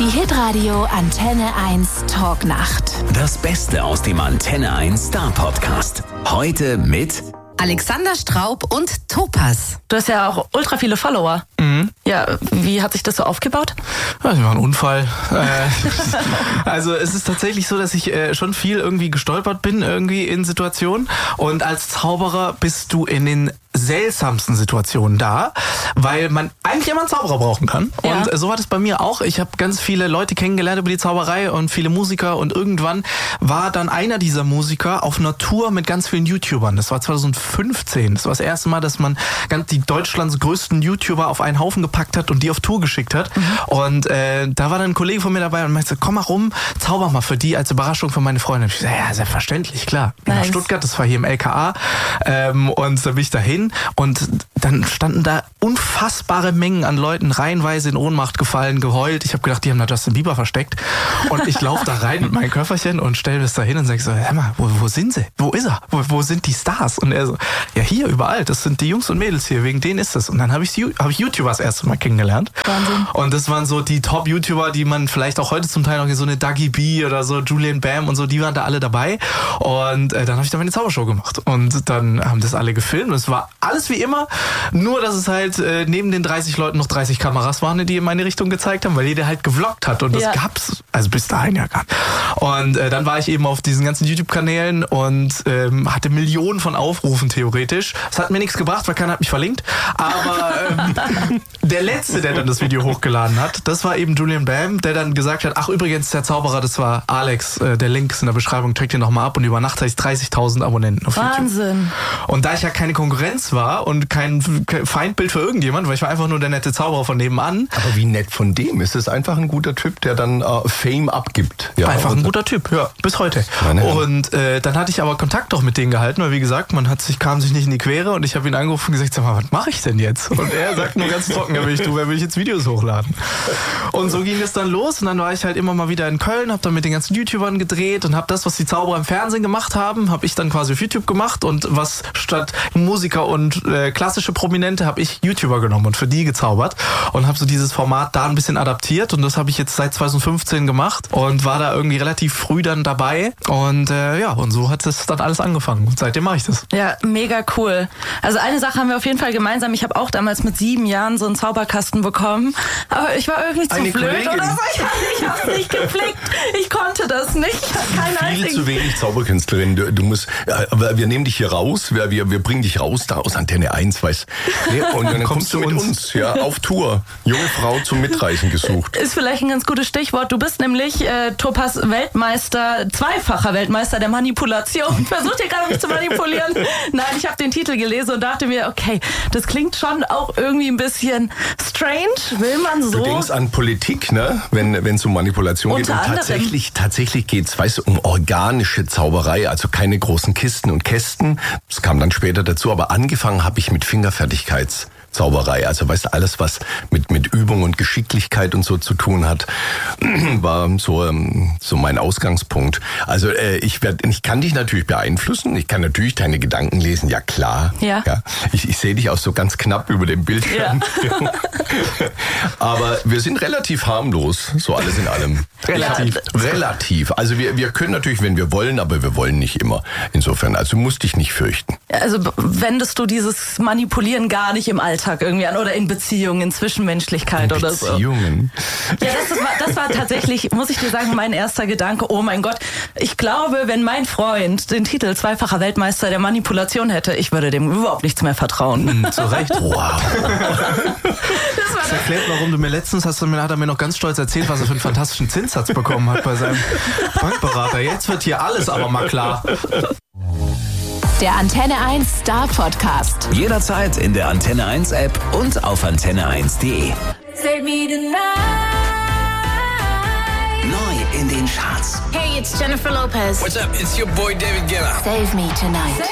Die Hitradio Antenne 1 Talknacht. Das Beste aus dem Antenne 1 Star Podcast. Heute mit Alexander Straub und Topaz. Du hast ja auch ultra viele Follower. Mhm. Ja, wie hat sich das so aufgebaut? Ja, das war ein Unfall. Also es ist tatsächlich so, dass ich schon viel irgendwie gestolpert bin irgendwie in Situationen. Und als Zauberer bist du in den seltsamsten Situationen da, weil man eigentlich immer einen Zauberer brauchen kann. Ja. Und so war das bei mir auch. Ich habe ganz viele Leute kennengelernt über die Zauberei und viele Musiker. Und irgendwann war dann einer dieser Musiker auf einer Tour mit ganz vielen YouTubern. Das war 2015. Das war das erste Mal, dass man die Deutschlands größten YouTuber auf einen Haufen gepackt hat und die auf Tour geschickt hat. Mhm. Und da war dann ein Kollege von mir dabei und meinte, komm mal rum, zauber mal für die als Überraschung für meine Freundin. Ich gesagt, ja, selbstverständlich, klar. Nice. Nach Stuttgart, das war hier im LKA. Und da bin ich dahin und dann standen da unfassbare Mengen an Leuten reihenweise in Ohnmacht gefallen, geheult. Ich habe gedacht, die haben da Justin Bieber versteckt. Und ich laufe da rein mit meinem Köfferchen und stelle das da hin und sage so, hör mal, wo sind sie? Wo ist er? Wo sind die Stars? Und er so, ja hier, überall. Das sind die Jungs und Mädels hier, wegen denen ist es. Und dann habe ich YouTuber das erste Mal kennengelernt. Wahnsinn. Und das waren so die Top-YouTuber, die man vielleicht auch heute zum Teil noch, so eine Dougie B oder so, Julian Bam und so, die waren da alle dabei. Und dann habe ich da meine Zaubershow gemacht. Und dann haben das alle gefilmt. Und es war alles wie immer, nur dass es halt neben den 30 Leuten noch 30 Kameras waren, die in meine Richtung gezeigt haben, weil jeder halt gevloggt hat. Und das gab's also bis dahin ja gar nicht. Und dann war ich eben auf diesen ganzen YouTube-Kanälen und hatte Millionen von Aufrufen theoretisch. Es hat mir nichts gebracht, weil keiner hat mich verlinkt. Aber der Letzte, der dann das Video hochgeladen hat, das war eben Julian Bam, der dann gesagt hat, ach übrigens, der Zauberer, das war Alex, der Link ist in der Beschreibung, checkt den nochmal ab und über Nacht hatte ich 30.000 Abonnenten auf YouTube. Wahnsinn. Und da ich ja keine Konkurrenz war und kein Feindbild für irgendjemand, weil ich war einfach nur der nette Zauberer von nebenan. Aber wie nett von dem. Ist es einfach ein guter Typ, der dann Fame abgibt. Ja, einfach ein guter Typ, ja, bis heute. Und dann hatte ich aber Kontakt doch mit denen gehalten, weil wie gesagt, kam sich nicht in die Quere und ich habe ihn angerufen und gesagt, sag mal, was mache ich denn jetzt? Und er sagt nur ganz trocken, wer will ich jetzt Videos hochladen? Und so ging es dann los und dann war ich halt immer mal wieder in Köln, habe dann mit den ganzen YouTubern gedreht und habe das, was die Zauberer im Fernsehen gemacht haben, habe ich dann quasi auf YouTube gemacht und was statt Musiker und klassische Prominente habe ich YouTuber genommen und für die gezaubert und habe so dieses Format da ein bisschen adaptiert und das habe ich jetzt seit 2015 gemacht und war da irgendwie relativ früh dann dabei und und so hat das dann alles angefangen und seitdem mache ich das. Ja, mega cool. Also eine Sache haben wir auf jeden Fall gemeinsam. Ich habe auch damals mit 7 Jahren so einen Zauberkasten bekommen, aber ich war irgendwie zu blöd oder so. Ich habe es nicht gepflegt. Ich konnte das nicht. Viel zu wenig Zauberkünstlerin. Du musst, wir nehmen dich hier raus, wir bringen dich raus da aus Antenne 1, weißt du. Und dann kommst du mit uns auf Tour. Junge Frau zum Mitreisen gesucht. Ist vielleicht ein ganz gutes Stichwort. Du bist nämlich Topaz Weltmeister, zweifacher Weltmeister der Manipulation. Versucht ihr gerade mich zu manipulieren? Nein, ich habe den Titel gelesen und dachte mir, okay, das klingt schon auch irgendwie ein bisschen strange. Will man so? Du denkst an Politik, ne? Wenn es um Manipulation geht. Und tatsächlich geht's, weißt du, um organische Zauberei, also keine großen Kisten und Kästen. Das kam dann später dazu, aber angefangen habe ich mit Fingerfertigkeitszauberei. Also weißt du, alles, was mit Übung und Geschicklichkeit und so zu tun hat, war so mein Ausgangspunkt. Also ich kann dich natürlich beeinflussen. Ich kann natürlich deine Gedanken lesen. Ja, klar. Ja. Ich sehe dich auch so ganz knapp über dem Bildschirm. Ja. Aber wir sind relativ harmlos, so alles in allem. Relativ. Also wir können natürlich, wenn wir wollen, aber wir wollen nicht immer. Insofern, also musst dich nicht fürchten. Also wendest du dieses Manipulieren gar nicht im Alltag irgendwie an oder in Beziehungen, in Zwischenmenschlichkeit oder so? Beziehungen? Ja, das war tatsächlich, muss ich dir sagen, mein erster Gedanke. Oh mein Gott, ich glaube, wenn mein Freund den Titel zweifacher Weltmeister der Manipulation hätte, ich würde dem überhaupt nichts mehr vertrauen. Zu Recht. Wow. Das erklärt, warum du mir letztens hat er mir noch ganz stolz erzählt, was er für einen fantastischen Zinssatz bekommen hat bei seinem Bankberater. Jetzt wird hier alles aber mal klar. Der Antenne 1 Star Podcast. Jederzeit in der Antenne 1 App und auf antenne1.de. Save me tonight. Neu in den Charts. Hey, it's Jennifer Lopez. What's up? It's your boy David Guetta. Save me tonight.